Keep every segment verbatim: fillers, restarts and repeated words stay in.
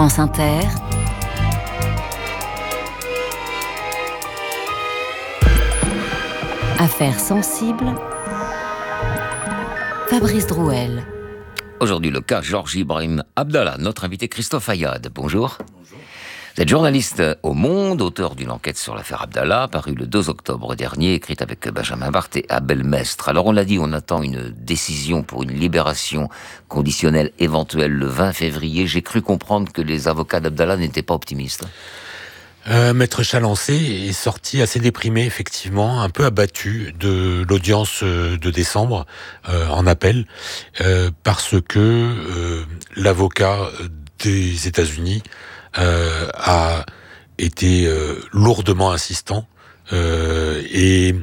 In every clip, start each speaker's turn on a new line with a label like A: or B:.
A: France Inter, Affaires sensibles, Fabrice Drouel.
B: Aujourd'hui, le cas Georges Ibrahim Abdallah, notre invité Christophe Ayad. Bonjour. Bonjour. Vous êtes journaliste au Monde, auteur d'une enquête sur l'affaire Abdallah, parue le deux octobre dernier, écrite avec Benjamin Barthes et Abel Mestre. Alors on l'a dit, on attend une décision pour une libération conditionnelle éventuelle le vingt février. J'ai cru comprendre que les avocats d'Abdallah n'étaient pas optimistes.
C: Euh, Maître Chalancé est sorti assez déprimé, effectivement, un peu abattu de l'audience de décembre euh, en appel, euh, parce que euh, l'avocat des États-Unis euh, a été euh, lourdement insistant, euh, et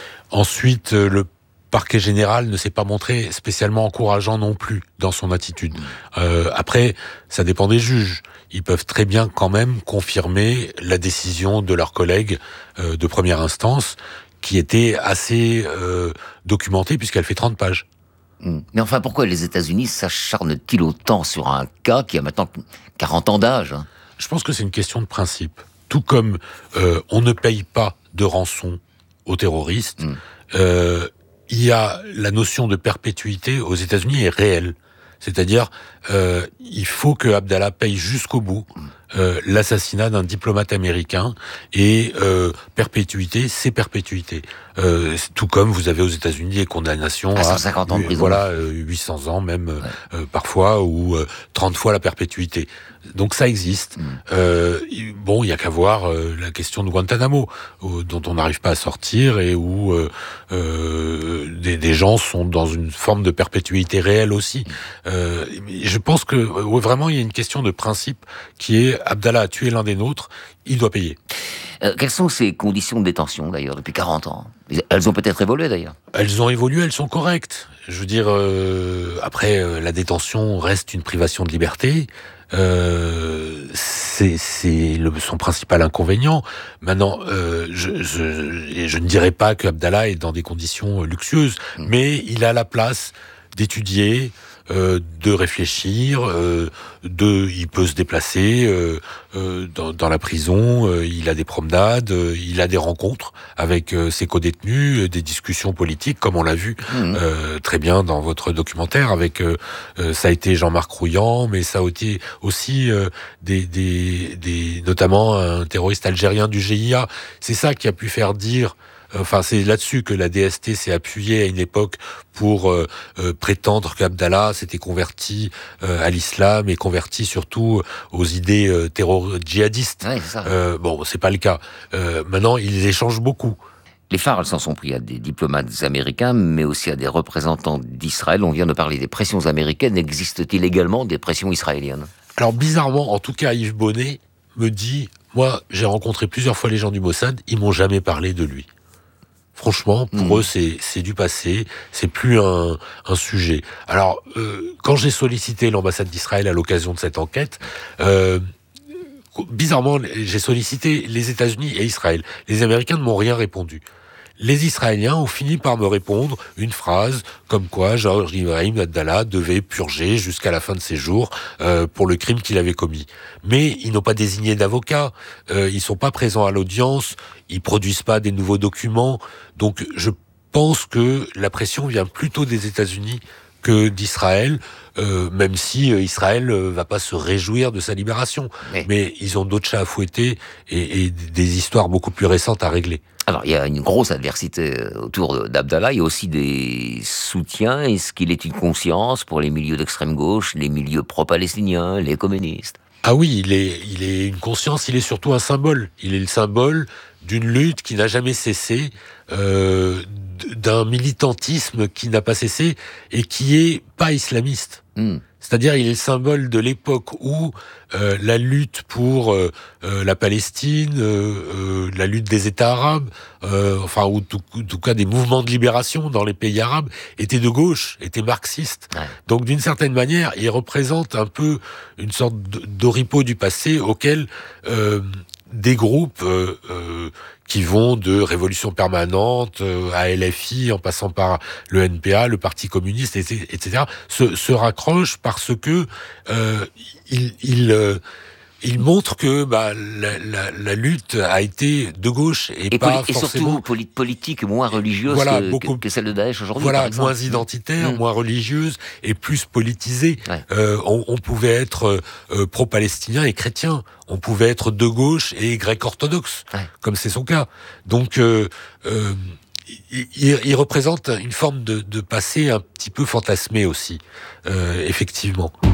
C: ensuite le parquet général ne s'est pas montré spécialement encourageant non plus dans son attitude. Euh, après, ça dépend des juges. Ils peuvent très bien quand même confirmer la décision de leurs collègues euh, de première instance, qui était assez euh, documentée puisqu'elle fait trente pages.
B: Mais enfin, pourquoi les États-Unis s'acharnent-ils autant sur un cas qui a maintenant quarante ans d'âge, hein ?
C: Je pense que c'est une question de principe. Tout comme euh, on ne paye pas de rançon aux terroristes, mm. euh, il y a la notion de perpétuité aux États-Unis est réelle. C'est-à-dire, euh, il faut que Abdallah paye jusqu'au bout euh, l'assassinat d'un diplomate américain, et euh, perpétuité, c'est perpétuité. Euh, tout comme vous avez aux États-Unis des condamnations
B: à cent cinquante ans de prison.
C: Voilà, euh, huit cents ans même, ouais. euh, parfois, ou euh, trente fois la perpétuité. Donc ça existe. Mmh. Euh, bon, il y a qu'à voir euh, la question de Guantanamo, où, dont on n'arrive pas à sortir, et où euh, euh, des, des gens sont dans une forme de perpétuité réelle aussi. Mmh. Euh, je pense que ouais, vraiment il y a une question de principe qui est Abdallah a tué l'un des nôtres, il doit payer.
B: Euh, quelles sont ces conditions de détention d'ailleurs depuis quarante ans ? Elles ont peut-être évolué d'ailleurs.
C: Elles ont évolué, elles sont correctes. Je veux dire, euh, après euh, la détention reste une privation de liberté. Euh, c'est, c'est le, son principal inconvénient. Maintenant, euh, je, je, je ne dirais pas que Abdallah est dans des conditions luxueuses, mmh. mais il a la place d'étudier, euh, de réfléchir, euh, de, il peut se déplacer euh, euh, dans, dans la prison, euh, il a des promenades, euh, il a des rencontres avec euh, ses codétenus, euh, des discussions politiques, comme on l'a vu mmh. euh, très bien dans votre documentaire. Avec, euh, euh, ça a été Jean-Marc Rouillant, mais ça a été aussi euh, des, des, des, notamment un terroriste algérien du G I A. C'est ça qui a pu faire dire. Enfin, c'est là-dessus que la D S T s'est appuyée à une époque pour euh, euh, prétendre qu'Abdallah s'était converti euh, à l'islam et converti surtout aux idées euh, terror djihadistes.
B: Ouais, c'est ça.
C: Euh, bon, c'est pas le cas. Euh, maintenant, ils échangent beaucoup.
B: Les phares, elles s'en sont pris à des diplomates américains, mais aussi à des représentants d'Israël. On vient de parler des pressions américaines. Existe-t-il également des pressions israéliennes ?
C: Alors, bizarrement, en tout cas, Yves Bonnet me dit, moi, j'ai rencontré plusieurs fois les gens du Mossad, ils m'ont jamais parlé de lui. Franchement, pour mmh. eux, c'est, c'est du passé, c'est plus un, un sujet. Alors, euh, quand j'ai sollicité l'ambassade d'Israël à l'occasion de cette enquête, euh, bizarrement, j'ai sollicité les États-Unis et Israël. Les Américains ne m'ont rien répondu. Les Israéliens ont fini par me répondre une phrase comme quoi Georges Ibrahim Abdallah devait purger jusqu'à la fin de ses jours euh, pour le crime qu'il avait commis. Mais ils n'ont pas désigné d'avocat, euh, ils sont pas présents à l'audience, ils produisent pas des nouveaux documents. Donc je pense que la pression vient plutôt des États-Unis que d'Israël, euh, même si euh, Israël euh, va pas se réjouir de sa libération. Mais, Mais ils ont d'autres chats à fouetter et, et des histoires beaucoup plus récentes à régler.
B: Alors, il y a une grosse adversité autour d'Abdallah. Il y a aussi des soutiens. Est-ce qu'il est une conscience pour les milieux d'extrême gauche, les milieux pro-palestiniens, les communistes ?
C: Ah oui, il est, il est une conscience, il est surtout un symbole. Il est le symbole d'une lutte qui n'a jamais cessé, euh, d'un militantisme qui n'a pas cessé et qui est pas islamiste. Mm. C'est-à-dire, il est le symbole de l'époque où euh, la lutte pour euh, euh, la Palestine, euh, euh, la lutte des États arabes, euh, enfin, ou tout, en tout cas des mouvements de libération dans les pays arabes, étaient de gauche, étaient marxistes. Ouais. Donc, d'une certaine manière, il représente un peu une sorte d'oripeau du passé auquel euh, des groupes euh, euh, qui vont de Révolution permanente euh, à L F I, en passant par le N P A, le Parti communiste, et cetera, se, se raccrochent parce que euh, ils, ils, euh, ils montrent que bah, la, la, la lutte a été de gauche et,
B: et
C: pas
B: poli-
C: forcément...
B: Et surtout politique, moins religieuse
C: voilà,
B: que,
C: beaucoup,
B: que, que celle de Daesh aujourd'hui,
C: voilà,
B: par exemple.
C: moins identitaire,
B: mmh.
C: moins religieuse et plus politisée.
B: Ouais.
C: Euh, on, on pouvait être euh, pro-palestinien et chrétien. On pouvait être de gauche et grec-orthodoxe, ouais. comme c'est son cas. Donc, euh, euh, il, il, il représente une forme de, de passé un petit peu fantasmé aussi, euh, effectivement.